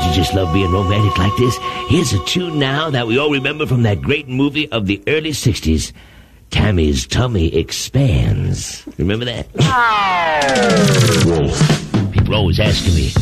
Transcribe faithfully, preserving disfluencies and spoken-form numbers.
Don't you just love being romantic like this? Here's a tune now that we all remember from that great movie of the early sixties, Tammy's Tummy Expands. Remember that? People always asking me,